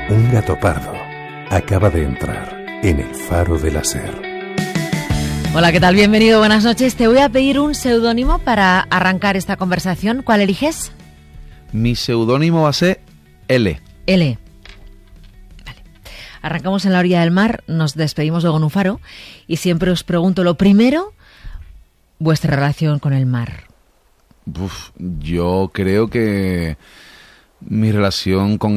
Un gato pardo acaba de entrar en el Faro de la Ser. Hola, ¿qué tal? Bienvenido, buenas noches. Te voy a pedir un seudónimo para arrancar esta conversación. ¿Cuál eliges? Mi seudónimo va a ser L. L. Vale. Arrancamos en la orilla del mar, nos despedimos luego en un faro y siempre os pregunto lo primero, vuestra relación con el mar. Yo creo que mi relación con